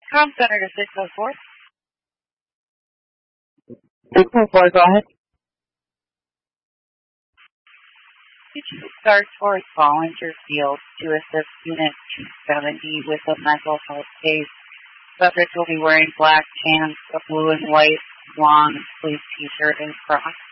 Com Center to 604. 604, go ahead. Could you start towards Volunteer Field to assist Unit 270 with a mental health case? Subject will be wearing black pants, a blue and white long sleeve t-shirt, and Crocs.